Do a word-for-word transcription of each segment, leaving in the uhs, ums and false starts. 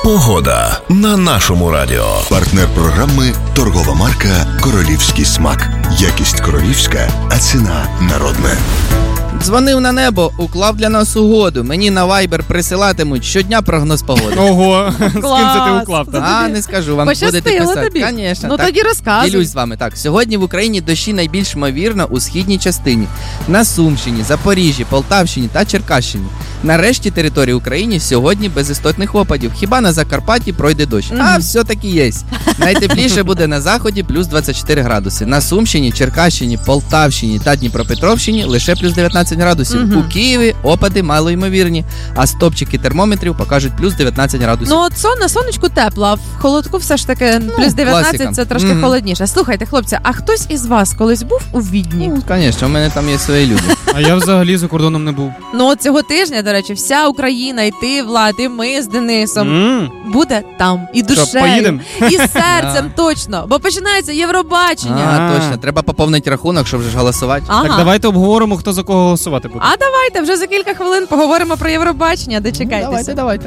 Погода на нашому радіо. Партнер програми – торгова марка «Королівський смак». Якість королівська, а ціна народна. Дзвонив на небо, уклав для нас угоду. Мені на Viber присилатимуть щодня прогноз погоди. Ого, з ким це ти уклав? А, не скажу, вам будете Пощастило писати. тобі. Конечно, Ну так. тоді розказуй. Ділюсь з вами. Так, сьогодні в Україні дощі найбільш ймовірно у східній частині. На Сумщині, Запоріжжі, Полтавщині та Черкащині. На решті території України сьогодні без істотних опадів. Хіба на Закарпатті пройде дощ. Мгм. А все-таки є. Найтепліше буде на заході плюс двадцять чотири градуси. На Сумщині, Черкащині, Полтавщині та Дніпропетровщині лише плюс дев'ятнадцять градусів. Мгм. У Києві опади малоймовірні, а стопчики термометрів покажуть плюс дев'ятнадцять градусів. Ну, от сон на сонечку тепло, а в холодку все ж таки плюс дев'ятнадцять класика. це трошки Мгм. холодніше. Слухайте, хлопці, а хтось із вас колись був у Відні? Ну, звісно, у мене там є свої люди. А я взагалі за кордоном не був. Ну, от цього тижня, до речі, вся Україна, і ти, Влад, і ми з Денисом, М. буде там. І Що, душею, поїдем? і серцем точно. Бо починається Євробачення. А, А. точно, треба поповнити рахунок, щоб вже ж голосувати. Ага. Так давайте обговоримо, хто за кого голосувати буде. А давайте, вже за кілька хвилин поговоримо про Євробачення. Дочекайтеся. Давайте, давайте.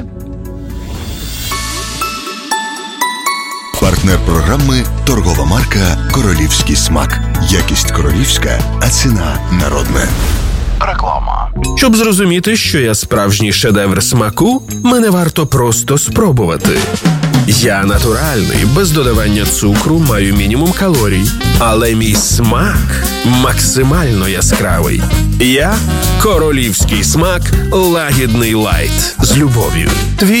Партнер програми – торгова марка «Королівський смак». Якість королівська, а ціна народна. Реклама. Щоб зрозуміти, що я справжній шедевр смаку, мене варто просто спробувати. Я натуральний, без додавання цукру, маю мінімум калорій. Але мій смак максимально яскравий. Я – королівський смак лагідний лайт з любов'ю. Твій